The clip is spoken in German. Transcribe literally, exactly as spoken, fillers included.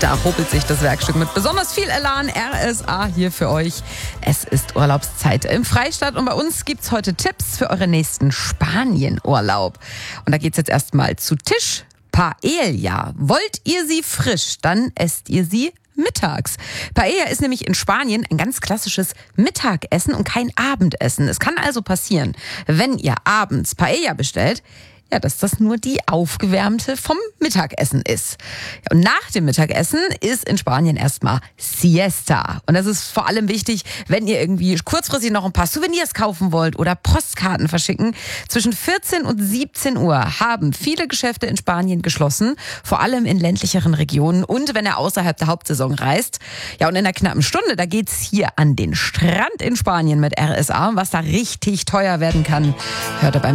Da hobelt sich das Werkstück mit besonders viel Elan. R S A hier für euch. Es ist Urlaubszeit im Freistaat und bei uns gibt's heute Tipps für euren nächsten Spanien-Urlaub. Und da geht's jetzt erstmal zu Tisch. Paella. Wollt ihr sie frisch, dann esst ihr sie mittags. Paella ist nämlich in Spanien ein ganz klassisches Mittagessen und kein Abendessen. Es kann also passieren, wenn ihr abends Paella bestellt, ja, dass das nur die aufgewärmte vom Mittagessen ist. Ja, und nach dem Mittagessen ist in Spanien erstmal Siesta. Und das ist vor allem wichtig, wenn ihr irgendwie kurzfristig noch ein paar Souvenirs kaufen wollt oder Postkarten verschicken. Zwischen vierzehn und siebzehn Uhr haben viele Geschäfte in Spanien geschlossen, vor allem in ländlicheren Regionen und wenn ihr außerhalb der Hauptsaison reist. Ja, und in einer knappen Stunde, da geht's hier an den Strand in Spanien mit R S A. Was da richtig teuer werden kann, hört ihr beim